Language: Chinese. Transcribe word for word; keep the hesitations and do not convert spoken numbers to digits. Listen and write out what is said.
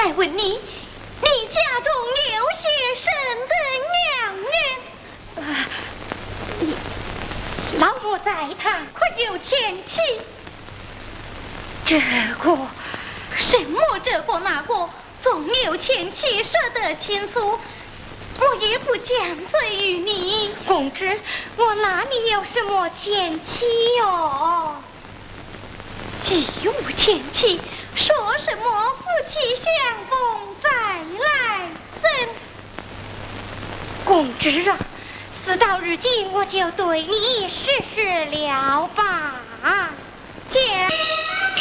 再问你，你家中有些甚的娘娘？呃，老母在堂可有前妻？这个什么这个那个，总有前妻舍得倾诉，我也不讲罪于你。公子，我哪里有什么前妻哦？既无前妻，说什么夫妻相逢再来生？公子啊，事到如今，我就对你实施了吧。讲。